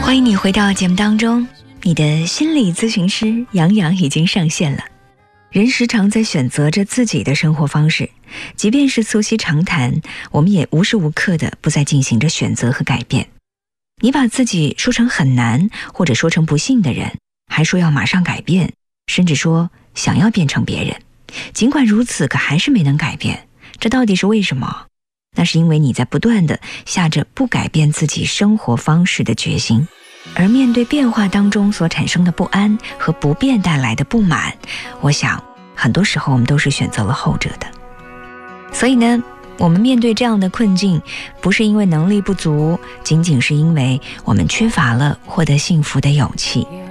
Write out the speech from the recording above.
欢迎你回到节目当中，你的心理咨询师杨洋已经上线了。人时常在选择着自己的生活方式，即便是促膝长谈，我们也无时无刻的不再进行着选择和改变。你把自己说成很难，或者说成不幸的人，还说要马上改变，甚至说想要变成别人。尽管如此，可还是没能改变，这到底是为什么？那是因为你在不断地下着不改变自己生活方式的决心，而面对变化当中所产生的不安和不变带来的不满，我想很多时候我们都是选择了后者的。所以呢，我们面对这样的困境，不是因为能力不足，仅仅是因为我们缺乏了获得幸福的勇气。